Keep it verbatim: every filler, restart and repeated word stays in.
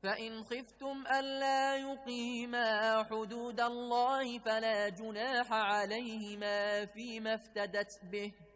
فإن خفتم ألا يقيما حدود الله فلا جناح عليهما فيما افتدت به